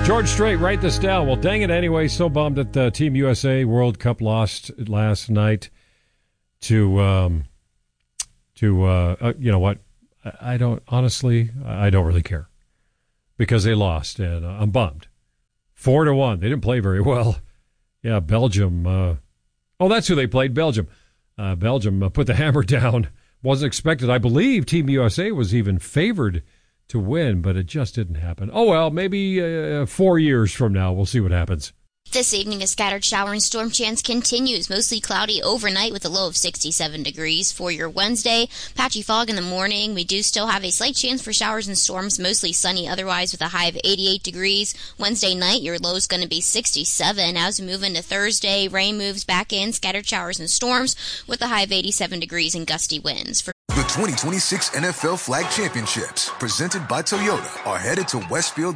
George Strait, write this down. Well, dang it anyway. So bummed that Team USA World Cup lost last night to you know what? I don't really care because they lost, and I'm bummed. 4-1. They didn't play very well. Yeah, Belgium. That's who they played, Belgium. Belgium put the hammer down. Wasn't expected. I believe Team USA was even favored to win, but it just didn't happen. Oh, well, maybe 4 years from now, we'll see what happens. This evening, a scattered shower and storm chance continues. Mostly cloudy overnight with a low of 67 degrees. For your Wednesday, patchy fog in the morning. We do still have a slight chance for showers and storms, mostly sunny otherwise with a high of 88 degrees. Wednesday night, your low is going to be 67. As we move into Thursday, rain moves back in, scattered showers and storms with a high of 87 degrees and gusty winds. The 2026 NFL Flag Championships, presented by Toyota, are headed to Westfield